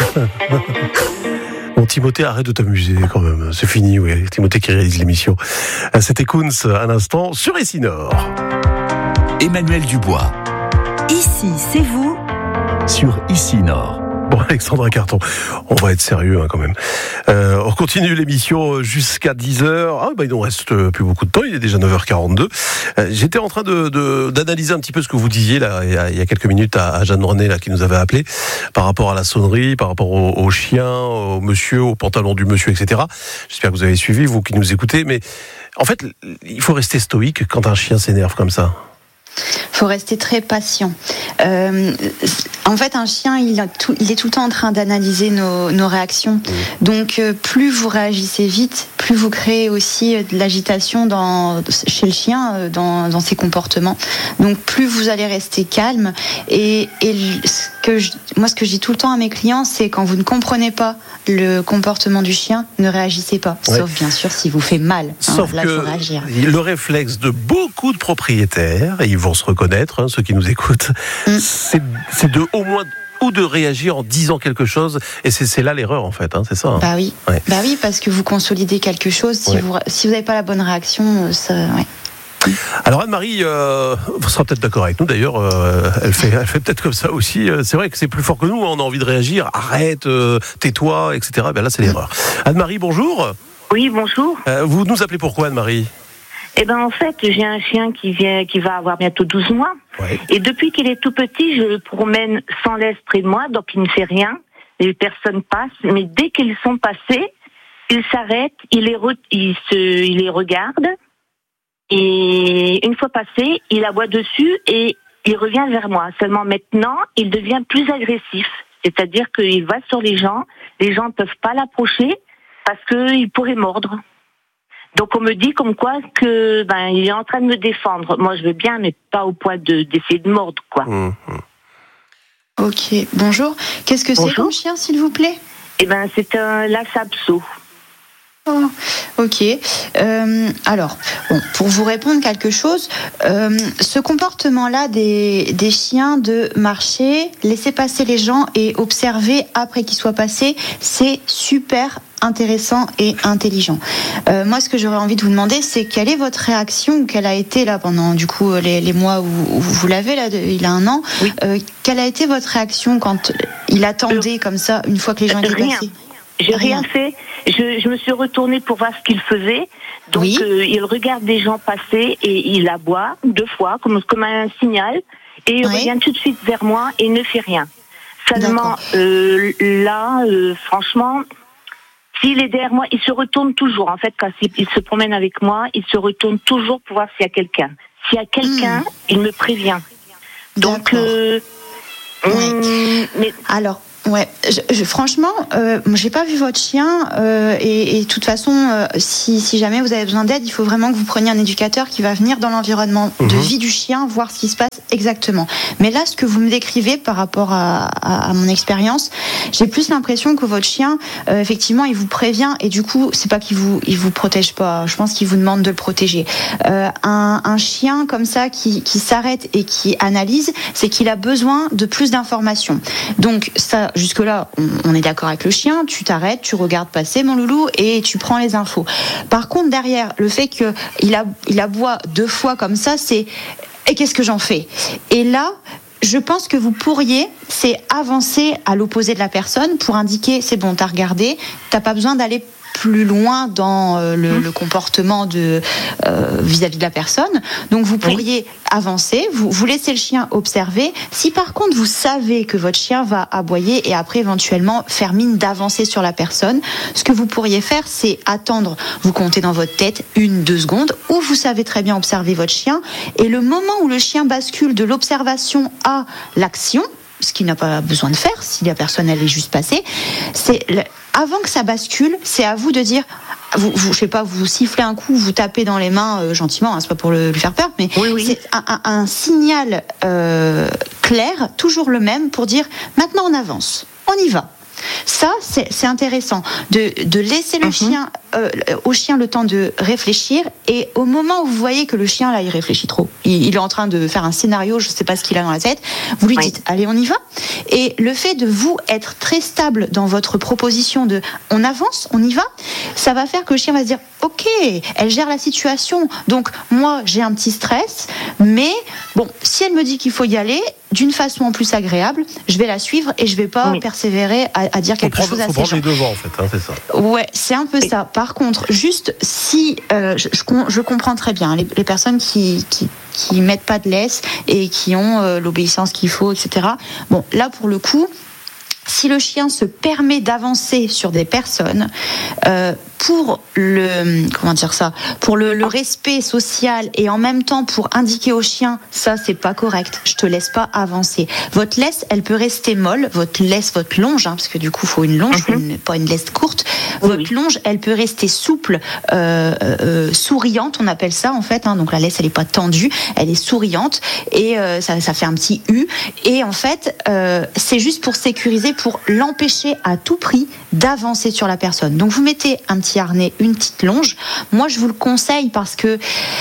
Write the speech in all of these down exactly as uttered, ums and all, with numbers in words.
Bon, Timothée, arrête de t'amuser quand même. C'est fini, oui. Timothée qui réalise l'émission. C'était Koons à l'instant sur Essinor. Emmanuel Dubois. Ici, c'est vous. Sur Essinor. Bon, Alexandra Carton, on va être sérieux hein, quand même. Euh, on continue l'émission jusqu'à dix heures. Ah, bah, il nous reste plus beaucoup de temps, il est déjà neuf heures quarante-deux. Euh, j'étais en train de, de, d'analyser un petit peu ce que vous disiez là, il, y a, il y a quelques minutes à, à Jeanne René là, qui nous avait appelé par rapport à la sonnerie, par rapport au, au chien, au monsieur, au pantalon du monsieur, et cetera. J'espère que vous avez suivi, vous qui nous écoutez, mais en fait, il faut rester stoïque quand un chien s'énerve comme ça. Il faut rester très patient. Euh, en fait, un chien, il, a tout, il est tout le temps en train d'analyser nos, nos réactions. Mmh. Donc, euh, plus vous réagissez vite, plus vous créez aussi de l'agitation dans, chez le chien, dans, dans ses comportements. Donc, plus vous allez rester calme. Et, et ce que je, moi, ce que je dis tout le temps à mes clients, c'est quand vous ne comprenez pas le comportement du chien, ne réagissez pas. Ouais. Sauf, bien sûr, s'il vous fait mal. Sauf hein, là, que faut réagir. Le réflexe de beaucoup de propriétaires, et ils vont se reconnaître, hein, ceux qui nous écoutent, mmh. c'est, c'est de au moins ou de réagir en disant quelque chose, et c'est, c'est là l'erreur en fait, hein, c'est ça. Hein. Bah oui, ouais. bah oui, parce que vous consolidez quelque chose. Si ouais. vous si vous n'avez pas la bonne réaction, ça. Ouais. Alors Anne-Marie, euh, vous serez peut-être d'accord avec nous d'ailleurs, euh, elle, fait, elle fait peut-être comme ça aussi, c'est vrai que c'est plus fort que nous, on a envie de réagir, arrête, euh, tais-toi, et cetera. Ben là c'est l'erreur. Anne-Marie, bonjour. Oui, bonjour. Euh, vous nous appelez pourquoi Anne-Marie ? Eh ben en fait, j'ai un chien qui vient, qui va avoir bientôt douze mois. Ouais. Et depuis qu'il est tout petit, je le promène sans laisse près de moi, donc il ne fait rien. Les personnes passent, mais dès qu'ils sont passés, il s'arrête, il les, re, il se, il les regarde. Et une fois passé, il aboie dessus et il revient vers moi. Seulement maintenant, il devient plus agressif. C'est-à-dire qu'il va sur les gens, les gens ne peuvent pas l'approcher parce qu'il pourrait mordre. Donc on me dit comme quoi que ben il est en train de me défendre. Moi je veux bien, mais pas au point de d'essayer de mordre quoi. Mmh. Ok, bonjour. Qu'est-ce que bonjour. C'est comme chien, s'il vous plaît ? Eh ben c'est un Lhasa Apso. Oh, ok. Euh, alors, bon, pour vous répondre quelque chose, euh, ce comportement-là des, des chiens de marcher, laisser passer les gens et observer après qu'ils soient passés, c'est super intéressant et intelligent. Euh, moi, ce que j'aurais envie de vous demander, c'est quelle est votre réaction, ou quelle a été là pendant du coup les, les mois où, où vous l'avez là, de, il a un an. Oui. Euh, quelle a été votre réaction quand il attendait comme ça une fois que les gens étaient Rien. passés ? J'ai rien, rien fait. Je, je me suis retournée pour voir ce qu'il faisait. Donc, oui. euh, il regarde des gens passer et il aboie deux fois, comme, comme un signal. Et il oui. revient tout de suite vers moi et ne fait rien. Seulement, euh, là, euh, franchement, s'il est derrière moi, il se retourne toujours. En fait, quand il se promène avec moi, il se retourne toujours pour voir s'il y a quelqu'un. S'il y a quelqu'un, mmh. il me prévient. Donc, euh, oui. mmh, mais... Alors... Ouais, je, je, franchement, euh, j'ai pas vu votre chien euh, et de toute façon, euh, si, si jamais vous avez besoin d'aide, il faut vraiment que vous preniez un éducateur qui va venir dans l'environnement mmh. de vie du chien, voir ce qui se passe exactement. Mais là, ce que vous me décrivez par rapport à, à, à mon expérience, j'ai plus l'impression que votre chien, euh, effectivement, il vous prévient et du coup, c'est pas qu'il vous, il vous protège pas. Je pense qu'il vous demande de le protéger. Euh, un, un chien comme ça qui, qui s'arrête et qui analyse, c'est qu'il a besoin de plus d'informations. Donc ça. Jusque-là, on est d'accord avec le chien, tu t'arrêtes, tu regardes passer mon loulou et tu prends les infos. Par contre, derrière, le fait qu'il a, il aboie deux fois comme ça, c'est « et qu'est-ce que j'en fais ?» Et là, je pense que vous pourriez, c'est avancer à l'opposé de la personne pour indiquer « c'est bon, t'as regardé, t'as pas besoin d'aller plus loin dans euh, le, le comportement de, euh, vis-à-vis de la personne. Donc vous pourriez oui. avancer, vous, vous laissez le chien observer. Si par contre vous savez que votre chien va aboyer et après éventuellement faire mine d'avancer sur la personne, ce que vous pourriez faire, c'est attendre, vous comptez dans votre tête une, deux secondes, où vous savez très bien observer votre chien, et le moment où le chien bascule de l'observation à l'action, ce qu'il n'a pas besoin de faire, si la personne elle est juste passée, c'est le, avant que ça bascule, c'est à vous de dire, vous, vous, je sais pas, vous sifflez un coup, vous tapez dans les mains euh, gentiment, hein, c'est pas pour le, lui faire peur, mais oui, oui. c'est un, un, un signal euh, clair, toujours le même, pour dire maintenant on avance, on y va. ça, c'est, c'est intéressant de, de laisser le mm-hmm. chien, euh, au chien le temps de réfléchir. Et au moment où vous voyez que le chien là, il réfléchit trop, il, il est en train de faire un scénario, je ne sais pas ce qu'il a dans la tête. Vous lui dites, oui. allez, on y va. Et le fait de vous être très stable dans votre proposition de, on avance, on y va, ça va faire que le chien va se dire, ok, elle gère la situation. Donc moi, j'ai un petit stress, mais bon, si elle me dit qu'il faut y aller, d'une façon en plus agréable, je vais la suivre et je vais pas oui. persévérer à, à dire quelque prendre, chose à ces gens. Faut prendre les devants, en fait, hein, c'est ça. Ouais, c'est un peu oui. ça. Par contre, juste si euh, je, je, je comprends très bien les, les personnes qui, qui qui mettent pas de laisse et qui ont euh, l'obéissance qu'il faut, et cetera. Bon, là pour le coup, si le chien se permet d'avancer sur des personnes euh, pour le comment dire ça, pour le, le respect social et en même temps pour indiquer au chien, ça c'est pas correct, je te laisse pas avancer. Votre laisse, elle peut rester molle, votre laisse, votre longe, hein, parce que du coup faut une longe, mm-hmm. une, pas une laisse courte. Votre oui. longe, elle peut rester souple, euh, euh, souriante, on appelle ça en fait. Hein, donc la laisse, elle est pas tendue, elle est souriante et euh, ça, ça fait un petit U. Et en fait, euh, c'est juste pour sécuriser, pour l'empêcher à tout prix d'avancer sur la personne. Donc vous mettez un petit harnais, une petite longe. Moi, je vous le conseille parce que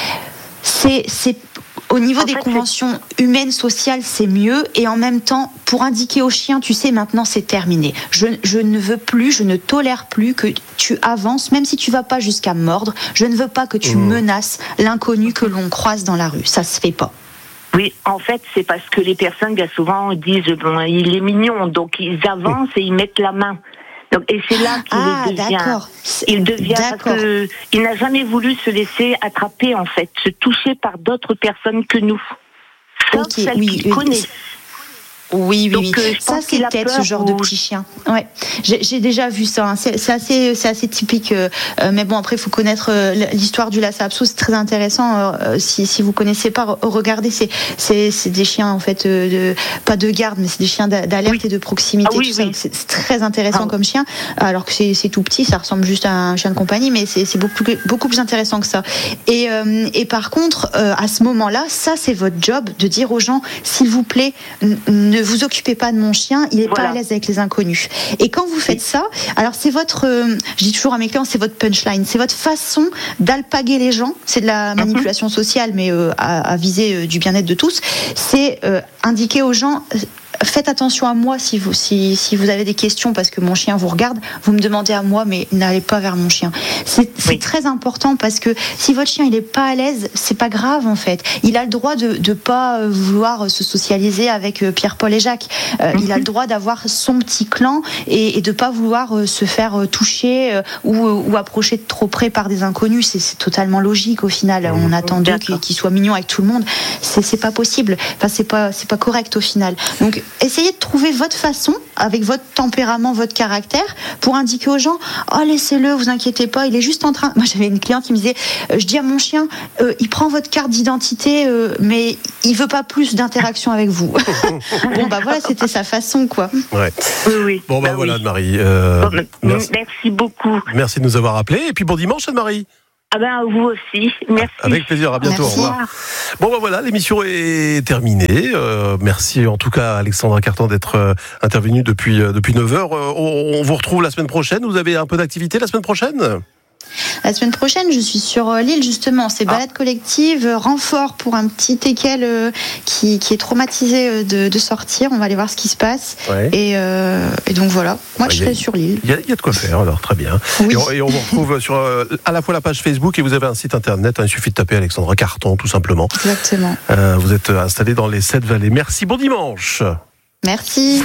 c'est, c'est au niveau en des fait, conventions c'est... humaines, sociales, c'est mieux. Et en même temps, pour indiquer au chien, tu sais, maintenant, c'est terminé. Je, je ne veux plus, je ne tolère plus que tu avances, même si tu vas pas jusqu'à mordre. Je ne veux pas que tu mmh. menaces l'inconnu que l'on croise dans la rue. Ça se fait pas. Oui, en fait, c'est parce que les personnes, bien souvent, disent bon, il est mignon, donc ils avancent et ils mettent la main. Donc, et c'est là qu'il ah, devient. D'accord. Il devient d'accord. Parce que il n'a jamais voulu se laisser attraper, en fait, se toucher par d'autres personnes que nous. Sauf okay, celles oui, qu'il oui. connaît. Oui, oui, Donc, oui. Euh, ça, c'est peut-être ce genre ou... de petit chien. Ouais, j'ai, j'ai déjà vu ça. Hein. C'est, c'est assez, c'est assez typique. Euh, mais bon, après, il faut connaître euh, l'histoire du Lhasa Apso. C'est très intéressant. Euh, si, si vous connaissez pas, regardez. C'est, c'est, c'est des chiens en fait, euh, de, pas de garde, mais c'est des chiens d'alerte oui. et de proximité. Ah, oui, tout ça. oui. C'est, c'est très intéressant ah, comme chien. Alors que c'est, c'est tout petit, ça ressemble juste à un chien de compagnie, mais c'est, c'est beaucoup, beaucoup plus intéressant que ça. Et, euh, et par contre, euh, à ce moment-là, ça, c'est votre job de dire aux gens, s'il vous plaît, n- ne vous occupez pas de mon chien, il est voilà. pas à l'aise avec les inconnus. Et quand vous faites ça, alors c'est votre, euh, je dis toujours à mes clients, c'est votre punchline, c'est votre façon d'alpaguer les gens. C'est de la manipulation sociale, mais euh, à, à viser euh, du bien-être de tous. C'est euh, indiquer aux gens. Euh, Faites attention à moi si vous, si, si vous avez des questions parce que mon chien vous regarde, vous me demandez à moi, mais n'allez pas vers mon chien. C'est, c'est oui. très important parce que si votre chien il est pas à l'aise, c'est pas grave en fait. Il a le droit de de pas vouloir se socialiser avec Pierre, Paul et Jacques. Euh, mm-hmm. Il a le droit d'avoir son petit clan et, et de pas vouloir se faire toucher ou, ou approcher de trop près par des inconnus. C'est, c'est totalement logique au final. Mm-hmm. On attend d'eux qu'ils, qu'ils soient mignons avec tout le monde. C'est, c'est pas possible. Enfin, c'est pas, c'est pas correct au final. Donc essayez de trouver votre façon, avec votre tempérament, votre caractère, pour indiquer aux gens, oh laissez-le, vous inquiétez pas, il est juste en train. Moi j'avais une cliente qui me disait, euh, je dis à mon chien, euh, il prend votre carte d'identité, euh, mais il veut pas plus d'interaction avec vous. Bon bah voilà, c'était sa façon quoi. Ouais. Oui, oui. Bon bah, bah voilà oui. Anne-Marie. Euh, bon, merci. merci beaucoup. Merci de nous avoir appelés et puis bon dimanche Anne-Marie. Ah ben vous aussi, merci. Avec plaisir, à bientôt, merci. Au revoir. Bon ben voilà, l'émission est terminée. Euh, merci en tout cas à Alexandra Cartan d'être euh, intervenue depuis, euh, depuis neuf heures. Euh, on, on vous retrouve la semaine prochaine. Vous avez un peu d'activité la semaine prochaine ? La semaine prochaine, je suis sur l'île justement. C'est ah. balade collective, renfort pour un petit teckel euh, qui, qui est traumatisé de, de sortir. On va aller voir ce qui se passe. Ouais. Et, euh, et donc voilà, moi ouais, je serai a, sur l'île. Il y, y a de quoi faire alors, très bien. Oui. Et, on, et on vous retrouve sur euh, à la fois la page Facebook et vous avez un site internet. Hein, il suffit de taper Alexandra Cartan tout simplement. Exactement. Euh, vous êtes installé dans les Sept Vallées. Merci, bon dimanche. Merci.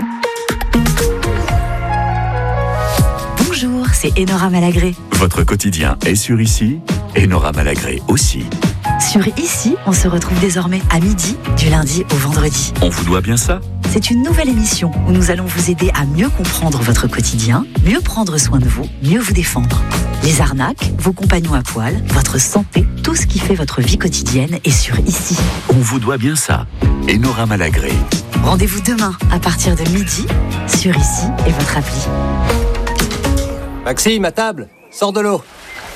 Bonjour, c'est Enora Malagré. Votre quotidien est sur Ici, Enora Malagré aussi. Sur Ici, on se retrouve désormais à midi, du lundi au vendredi. On vous doit bien ça ? C'est une nouvelle émission où nous allons vous aider à mieux comprendre votre quotidien, mieux prendre soin de vous, mieux vous défendre. Les arnaques, vos compagnons à poil, votre santé, tout ce qui fait votre vie quotidienne est sur Ici. On vous doit bien ça, Enora Malagré. Rendez-vous demain à partir de midi sur Ici et votre appli. Maxime, à table, sors de l'eau.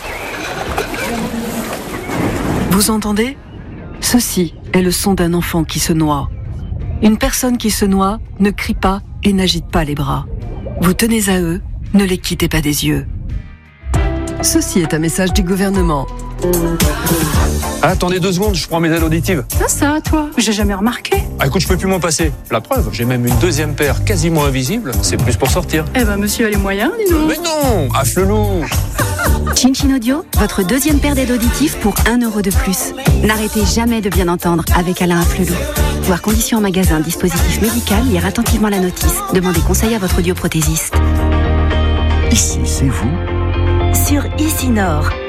Vous entendez ? Ceci est le son d'un enfant qui se noie. Une personne qui se noie ne crie pas et n'agite pas les bras. Vous tenez à eux, ne les quittez pas des yeux. Ceci est un message du gouvernement. Ah, attendez deux secondes, je prends mes aides auditives. Ça, ça, toi, j'ai jamais remarqué. Ah, écoute, je peux plus m'en passer. La preuve, j'ai même une deuxième paire quasiment invisible. C'est plus pour sortir. Eh ben, monsieur a les moyens, dis donc. Mais non, Afflelou. Chin Chin Audio, votre deuxième paire d'aides auditives pour un euro de plus. N'arrêtez jamais de bien entendre avec Alain Afflelou. Voir conditions en magasin, dispositif médical, lire attentivement la notice. Demandez conseil à votre audioprothésiste. Ici, c'est vous. Sur Ici Nord.